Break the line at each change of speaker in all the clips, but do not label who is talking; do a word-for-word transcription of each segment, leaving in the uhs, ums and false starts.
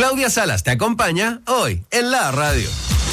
Claudia Salas te acompaña hoy en la radio.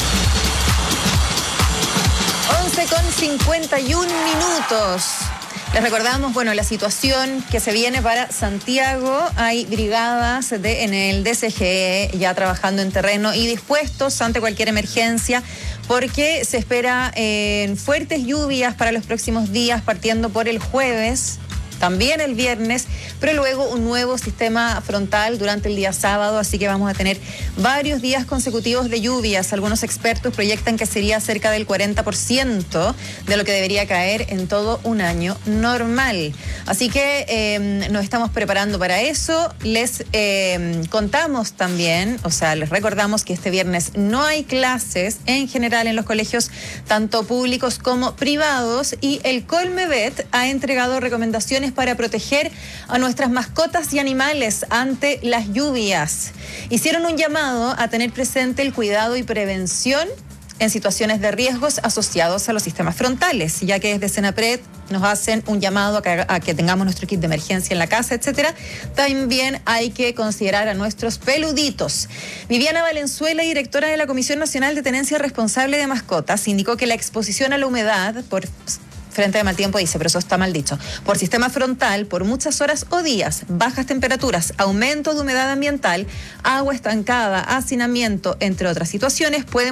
once con cincuenta y un minutos. Les recordamos, bueno, la situación que se viene para Santiago. Hay brigadas de, en el D C G E ya trabajando en terreno y dispuestos ante cualquier emergencia, porque se espera eh, fuertes lluvias para los próximos días, partiendo por el jueves, también el viernes, pero luego un nuevo sistema frontal durante el día sábado, así que vamos a tener varios días consecutivos de lluvias. Algunos expertos proyectan que sería cerca del cuarenta por ciento de lo que debería caer en todo un año normal. Así que eh, nos estamos preparando para eso. Les eh, contamos también, o sea, les recordamos que este viernes no hay clases en general en los colegios, tanto públicos como privados, y el Colmebet ha entregado recomendaciones para proteger a nuestras mascotas y animales ante las lluvias. Hicieron un llamado a tener presente el cuidado y prevención en situaciones de riesgos asociados a los sistemas frontales, ya que desde Senapred nos hacen un llamado a que, a que tengamos nuestro kit de emergencia en la casa, etcétera. También hay que considerar a nuestros peluditos. Viviana Valenzuela, directora de la Comisión Nacional de Tenencia Responsable de Mascotas, indicó que la exposición a la humedad por frente de mal tiempo, dice, pero eso está mal dicho, por sistema frontal, por muchas horas o días, bajas temperaturas, aumento de humedad ambiental, agua estancada, hacinamiento, entre otras situaciones, pueden